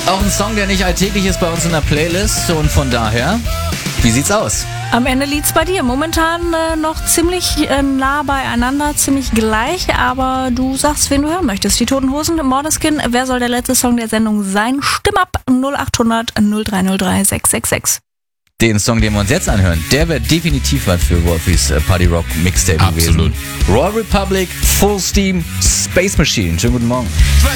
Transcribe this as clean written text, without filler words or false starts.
Auch ein Song, der nicht alltäglich ist bei uns in der Playlist und von daher, wie sieht's aus? Am Ende liegt's bei dir. Momentan noch ziemlich nah beieinander, ziemlich gleich, aber du sagst, wen du hören möchtest. Die Toten Hosen, Måneskin, wer soll der letzte Song der Sendung sein? Stimm ab 0800 0303 666. Den Song, den wir uns jetzt anhören, der wird definitiv was für Wolfies Party Rock Mixtape gewesen. Absolut. Raw Republic, Full Steam, Space Machine. Schönen guten Morgen.